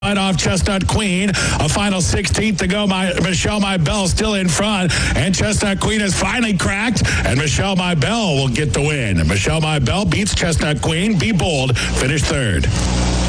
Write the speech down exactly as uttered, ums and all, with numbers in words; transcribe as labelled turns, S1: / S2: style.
S1: Right off Chestnut Queen. A final sixteenth to go. My Michelle My Bell still in front. And Chestnut Queen has finally cracked. And Michelle My Bell will get the win. Michelle My Bell beats Chestnut Queen. Be Bold. Finish third.